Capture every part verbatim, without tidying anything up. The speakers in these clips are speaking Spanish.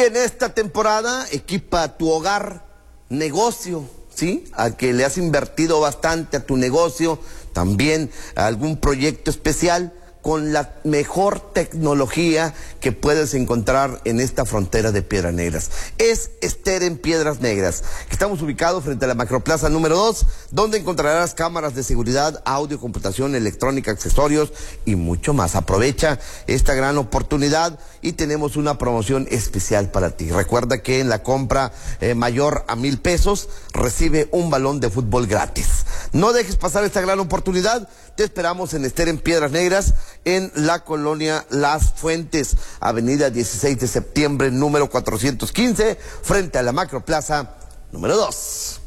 en esta temporada equipa tu hogar, negocio, ¿sí? Al que le has invertido bastante a tu negocio, también a algún proyecto especial, con la mejor tecnología que puedes encontrar en esta frontera de Piedras Negras. Es Ester en Piedras Negras. Estamos ubicados frente a la Macroplaza número dos, donde encontrarás cámaras de seguridad, audio, computación, electrónica, accesorios y mucho más. Aprovecha esta gran oportunidad y tenemos una promoción especial para ti. Recuerda que en la compra eh, mayor a mil pesos recibe un balón de fútbol gratis. No dejes pasar esta gran oportunidad. Te esperamos en Ester en Piedras Negras, en la colonia Las Fuentes, avenida dieciséis de septiembre, número cuatrocientos quince, frente a la Macroplaza número dos.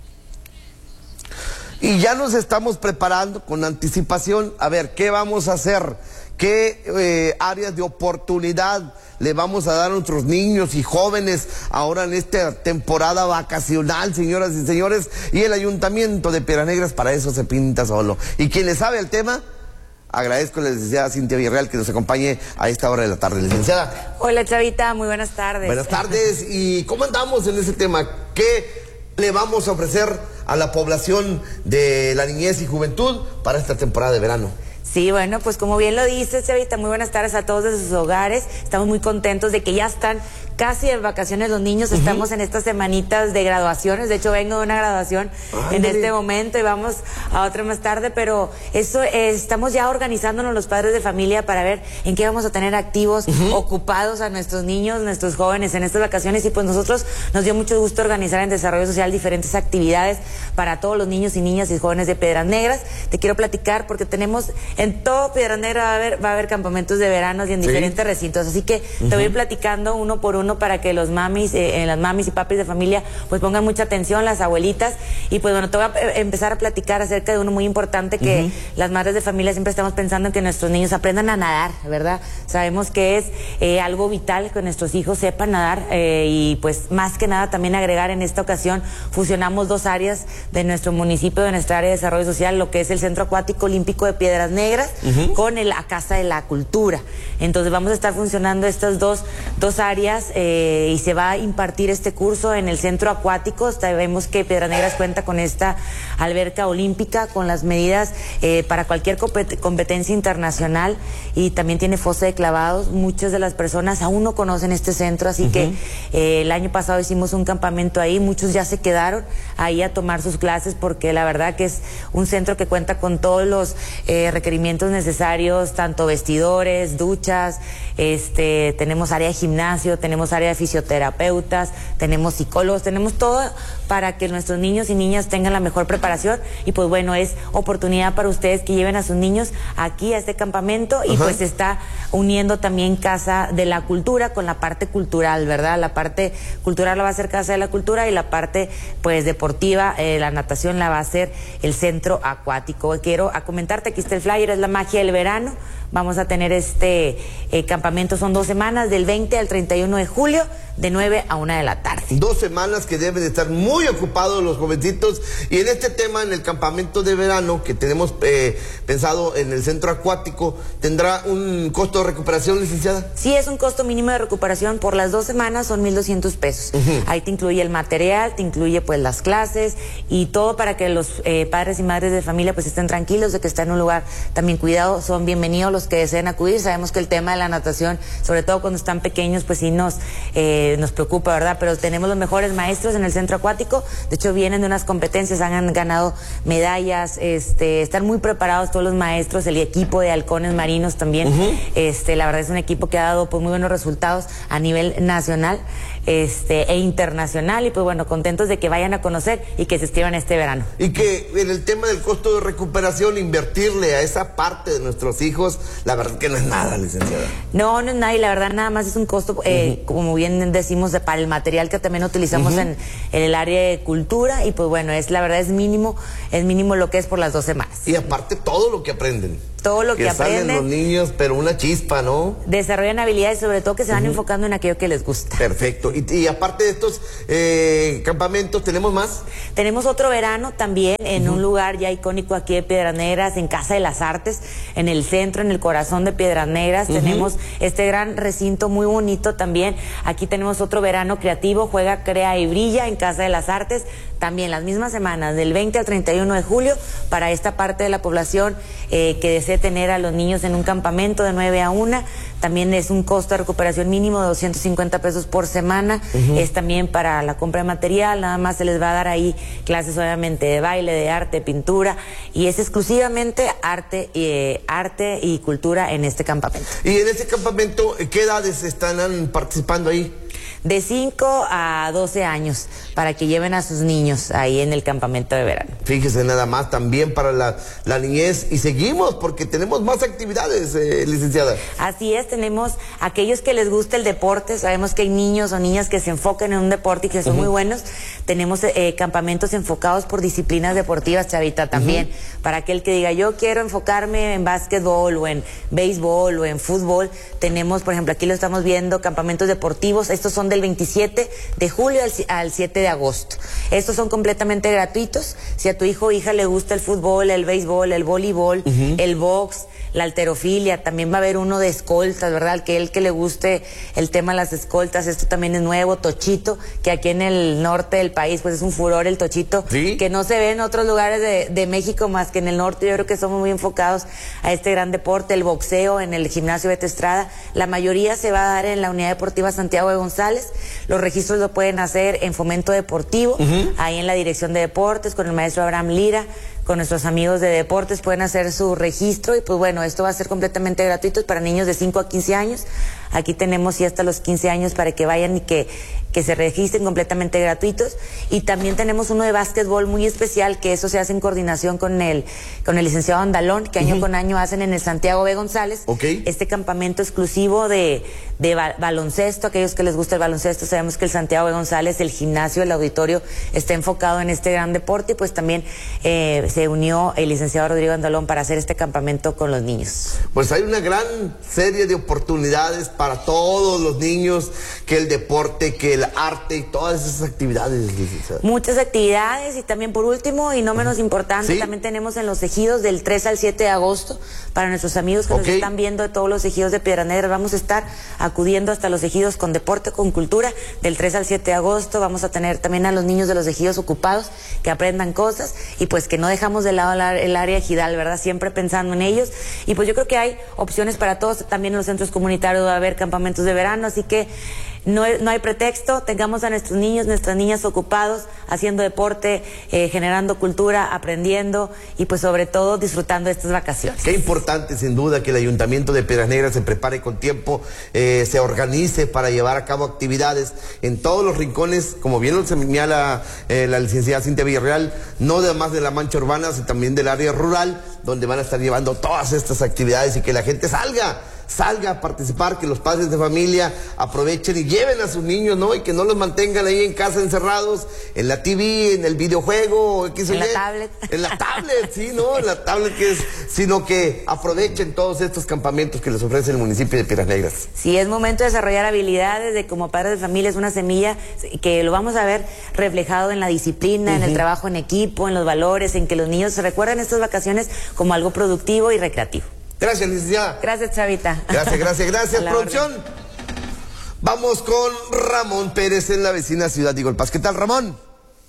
Y ya nos estamos preparando con anticipación. A ver, ¿qué vamos a hacer? ¿Qué eh, áreas de oportunidad le vamos a dar a nuestros niños y jóvenes ahora en esta temporada vacacional, señoras y señores? Y el Ayuntamiento de Piedras Negras para eso se pinta solo. Y quien le sabe el tema, agradezco a la licenciada Cintia Villarreal que nos acompañe a esta hora de la tarde. Licenciada. Hola, Chavita, muy buenas tardes. Buenas tardes. ¿Y cómo andamos en ese tema? ¿Qué le vamos a ofrecer a la población de la niñez y juventud para esta temporada de verano? Sí, bueno, pues como bien lo dices, Chavita, muy buenas tardes a todos de sus hogares. Estamos muy contentos de que ya están casi en vacaciones los niños. Uh-huh. Estamos en estas semanitas de graduaciones. De hecho, vengo de una graduación Ay, en mire. este momento y vamos a otra más tarde. Pero eso eh, estamos ya organizándonos los padres de familia para ver en qué vamos a tener activos, uh-huh. ocupados a nuestros niños, nuestros jóvenes en estas vacaciones. Y pues nosotros nos dio mucho gusto organizar en Desarrollo Social diferentes actividades para todos los niños y niñas y jóvenes de Piedras Negras. Te quiero platicar porque tenemos en todo Piedras Negras va a haber, va a haber campamentos de verano y en ¿Sí? diferentes recintos. Así que uh-huh. te voy a ir platicando uno por uno para que los mamis, eh, las mamis y papis de familia pues pongan mucha atención, las abuelitas. Y pues bueno, te voy a empezar a platicar acerca de uno muy importante que uh-huh. las madres de familia siempre estamos pensando en que nuestros niños aprendan a nadar, ¿verdad? Sabemos que es eh, algo vital que nuestros hijos sepan nadar eh, y pues más que nada también agregar en esta ocasión, fusionamos dos áreas de nuestro municipio, de nuestra área de desarrollo social, lo que es el Centro Acuático Olímpico de Piedras Negras uh-huh. con el, la Casa de la Cultura. Entonces vamos a estar funcionando estas dos, dos áreas eh, y se va a impartir este curso en el Centro Acuático. Sabemos que Piedras Negras cuenta con esta alberca olímpica, con las medidas eh, para cualquier competencia internacional y también tiene fosa de clavados. Muchas de las personas aún no conocen este centro, así uh-huh. que eh, el año pasado hicimos un campamento ahí, muchos ya se quedaron ahí a tomar sus clases porque la verdad que es un centro que cuenta con todos los eh, requerimientos necesarios, tanto vestidores, duchas, este, tenemos área de gimnasio, tenemos área de fisioterapeutas, tenemos psicólogos, tenemos todo para que nuestros niños y niñas tengan la mejor preparación. Y pues bueno, es oportunidad para ustedes que lleven a sus niños aquí a este campamento. Y Ajá. pues se está uniendo también Casa de la Cultura con la parte cultural, ¿verdad? La parte cultural la va a hacer Casa de la Cultura y la parte pues deportiva, eh, la natación la va a hacer el Centro Acuático. Quiero a comentarte, aquí está el flyer, es la magia del verano. Vamos a tener este eh, campamento, son dos semanas, del veinte al treinta y uno de julio, de nueve a una de la tarde. Dos semanas que deben de estar muy ocupados los jovencitos. Y en este tema, en el campamento de verano que tenemos eh, pensado en el Centro Acuático, ¿tendrá un costo de recuperación, licenciada? Sí, es un costo mínimo de recuperación por las dos semanas, son mil doscientos pesos. Uh-huh. Ahí te incluye el material, te incluye pues las clases y todo para que los eh, padres y madres de familia pues estén tranquilos de que está en un lugar también cuidado. Son bienvenidos los que deseen acudir. Sabemos que el tema de la natación, sobre todo cuando están pequeños, pues sí nos, eh, nos preocupa, ¿verdad? Pero tenemos los mejores maestros en el Centro Acuático. De hecho, vienen de unas competencias, han ganado medallas, este, están muy preparados todos los maestros, el equipo de halcones marinos también. Uh-huh. este, la verdad es un equipo que ha dado pues, muy buenos resultados a nivel nacional este, e internacional. Y pues bueno, contentos de que vayan a conocer y que se inscriban este verano. Y que en el tema del costo de recuperación, invertirle a esa parte de nuestros hijos, la verdad que no es nada, licenciada. No, no es nada, y la verdad nada más es un costo, eh, uh-huh. como bien decimos, de, para el material que también utilizamos uh-huh. en, en el área de cultura. Y pues bueno, es la verdad es mínimo, es mínimo lo que es por las dos semanas. Y aparte todo lo que aprenden. todo lo que, que aprenden. salen los niños, pero una chispa, ¿no? Desarrollan habilidades y sobre todo que se van uh-huh. enfocando en aquello que les gusta. Perfecto. Y, y aparte de estos eh, campamentos, ¿tenemos más? Tenemos otro verano también en uh-huh. un lugar ya icónico aquí de Piedras Negras, en Casa de las Artes, en el centro, en el corazón de Piedras Negras. Uh-huh. Tenemos este gran recinto muy bonito también. Aquí tenemos otro verano creativo, Juega, Crea y Brilla en Casa de las Artes. También las mismas semanas, del veinte al treinta y uno de julio, para esta parte de la población eh, que desee tener a los niños en un campamento de nueve a una. También es un costo de recuperación mínimo de doscientos cincuenta pesos por semana. Uh-huh. Es también para la compra de material, nada más se les va a dar ahí clases obviamente de baile, de arte, pintura, y es exclusivamente arte, eh, arte y cultura en este campamento. ¿Y en este campamento qué edades están participando ahí? De cinco a doce años, para que lleven a sus niños ahí en el campamento de verano. Fíjese nada más, también para la, la niñez. Y seguimos, porque tenemos más actividades, eh, licenciada. Así es, tenemos aquellos que les gusta el deporte. Sabemos que hay niños o niñas que se enfocan en un deporte y que son uh-huh. muy buenos. Tenemos eh, campamentos enfocados por disciplinas deportivas, Chavita, también. Uh-huh. Para aquel que diga, yo quiero enfocarme en básquetbol o en béisbol o en fútbol. Tenemos, por ejemplo, aquí lo estamos viendo, campamentos deportivos. Estos son del veintisiete de julio al, al siete de agosto. Estos son completamente gratuitos. Si a tu hijo o hija le gusta el fútbol, el béisbol, el voleibol, uh-huh. el box, la halterofilia, también va a haber uno de escoltas, ¿verdad? Que el que le guste el tema de las escoltas, esto también es nuevo, tochito, que aquí en el norte del país pues es un furor el tochito, ¿sí? Que no se ve en otros lugares de, de México más que en el norte. Yo creo que somos muy enfocados a este gran deporte. El boxeo en el gimnasio Beto Estrada, la mayoría se va a dar en la Unidad Deportiva Santiago de González. Los registros lo pueden hacer en Fomento Deportivo, uh-huh. ahí en la Dirección de Deportes, con el maestro Abraham Lira, con nuestros amigos de deportes, pueden hacer su registro y pues bueno, esto va a ser completamente gratuito para niños de cinco a quince años. Aquí tenemos y hasta los quince años para que vayan y que, que se registren completamente gratuitos. Y también tenemos uno de básquetbol muy especial, que eso se hace en coordinación con el, con el licenciado Andalón, que año uh-huh. con año hacen en el Santiago B. González. Okay. Este campamento exclusivo de, de ba baloncesto, aquellos que les gusta el baloncesto, sabemos que el Santiago B. González, el gimnasio, el auditorio, está enfocado en este gran deporte y pues también eh, se unió el licenciado Rodrigo Andalón para hacer este campamento con los niños. Pues hay una gran serie de oportunidades para todos los niños, que el deporte, que el arte y todas esas actividades, licenciada. Muchas actividades y también por último y no menos importante, ¿sí? También tenemos en los ejidos del tres al siete de agosto, para nuestros amigos que okay. nos están viendo de todos los ejidos de Piedras Negras, vamos a estar acudiendo hasta los ejidos con deporte, con cultura, del tres al siete de agosto, vamos a tener también a los niños de los ejidos ocupados, que aprendan cosas y pues que no dejamos de lado el área ejidal, ¿verdad? Siempre pensando en ellos y pues yo creo que hay opciones para todos, también en los centros comunitarios va a haber campamentos de verano, así que no, no hay pretexto, tengamos a nuestros niños, nuestras niñas ocupados, haciendo deporte, eh, generando cultura, aprendiendo y pues sobre todo disfrutando de estas vacaciones. Qué importante sin duda que el Ayuntamiento de Piedras Negras se prepare con tiempo, eh, se organice para llevar a cabo actividades en todos los rincones, como bien lo señala eh, la licenciada Cintia Villarreal, no nada más de la mancha urbana, sino también del área rural, donde van a estar llevando todas estas actividades y que la gente salga. salga a participar, que los padres de familia aprovechen y lleven a sus niños, ¿no? Y que no los mantengan ahí en casa encerrados, en la T V, en el videojuego, ¿qué en la tablet. En la tablet, sí, ¿no? En la tablet, que es, sino que aprovechen todos estos campamentos que les ofrece el municipio de Piedras Negras. Sí, es momento de desarrollar habilidades, de como padres de familia es una semilla que lo vamos a ver reflejado en la disciplina, uh-huh. en el trabajo en equipo, en los valores, en que los niños se recuerden estas vacaciones como algo productivo y recreativo. Gracias, licenciada. Gracias, Chavita. Gracias, gracias, gracias, producción. Orden. Vamos con Ramón Pérez en la vecina ciudad de Eagle Pass. ¿Qué tal, Ramón?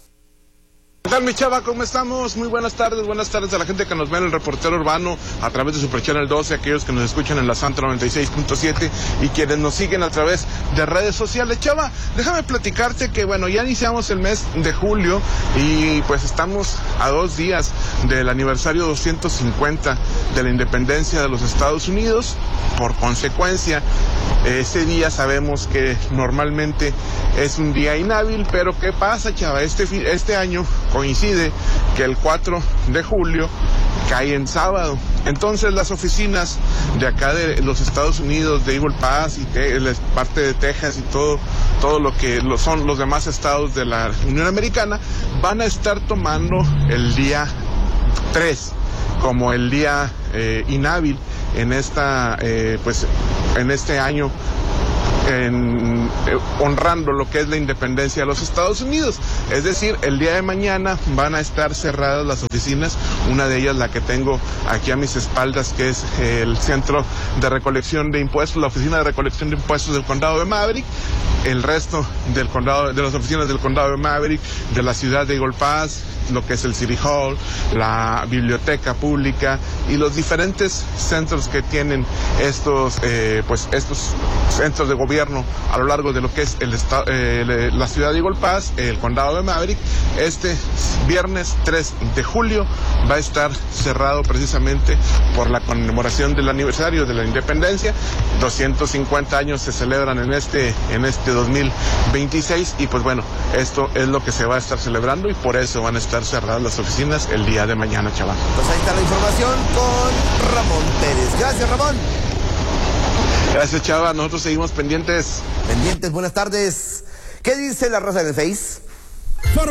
¿Qué tal, mi chava? ¿Cómo estamos? Muy buenas tardes, buenas tardes a la gente que nos ve en el Reportero Urbano a través de Super Channel doce, aquellos que nos escuchan en la Santa noventa y seis punto siete y quienes nos siguen a través de redes sociales. Chava, déjame platicarte que, bueno, ya iniciamos el mes de julio y pues estamos a dos días del aniversario doscientos cincuenta de la independencia de los Estados Unidos. Por consecuencia, ese día sabemos que normalmente es un día inhábil, pero ¿qué pasa, chava? Este, este año coincide que el cuatro de julio cae en sábado. Entonces las oficinas de acá de los Estados Unidos, de Eagle Pass y te, parte de Texas y todo, todo lo que lo son los demás estados de la Unión Americana van a estar tomando el día tres. como el día eh, inhábil en esta, eh, pues, en este año, En, eh, honrando lo que es la independencia de los Estados Unidos. Es decir, el día de mañana van a estar cerradas las oficinas, una de ellas la que tengo aquí a mis espaldas, que es el Centro de Recolección de Impuestos, la Oficina de Recolección de Impuestos del Condado de Maverick, el resto del condado, de las oficinas del Condado de Maverick, de la ciudad de Eagle Pass, lo que es el City Hall, la biblioteca pública y los diferentes centros que tienen estos, eh, pues estos centros de gobierno a lo largo de lo que es el estado, eh, la ciudad de Eagle Pass, el condado de Maverick. Este viernes tres de julio va a estar cerrado precisamente por la conmemoración del aniversario de la independencia. doscientos cincuenta años se celebran en este, en este dos mil veintiséis y pues bueno, esto es lo que se va a estar celebrando y por eso van a estar cerradas las oficinas el día de mañana, chaval. Pues ahí está la información con Ramón Pérez. Gracias, Ramón. Gracias, Chava. Nosotros seguimos pendientes. Pendientes, buenas tardes. ¿Qué dice la raza en el Face?